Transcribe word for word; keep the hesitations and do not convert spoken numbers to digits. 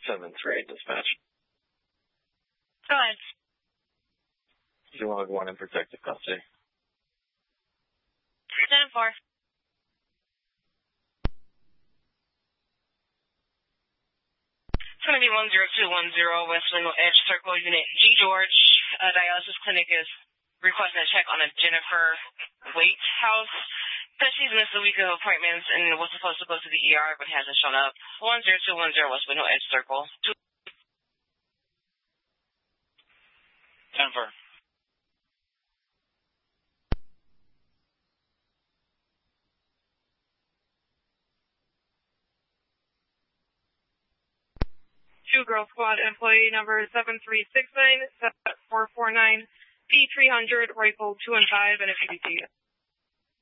seven three, dispatch. Go ahead. You log one in protective custody. ten four. It's going to be one zero two one zero West Window Edge Circle Unit G. George. A dialysis clinic is requesting a check on a Jennifer Waite house. Because she's missed a week of appointments and was supposed to go to the E R but hasn't shown up. one zero two one zero West Window Edge Circle. ten four. Two Girl Squad employee number seven three six nine four four nine P three hundred rifle two and five and a P D T.